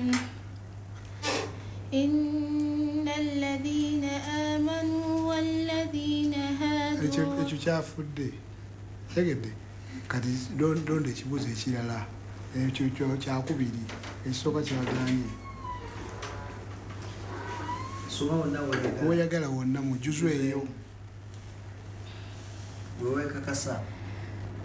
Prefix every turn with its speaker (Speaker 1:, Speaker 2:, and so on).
Speaker 1: إن الذين آمنوا والذين هادوا
Speaker 2: ekyo kyafudde tegedde kati donda ekibuuzo ekirala ekyo kyakubiri ekisooka kyaganye oyagala wonna mujuzu eyo
Speaker 3: wewekakasa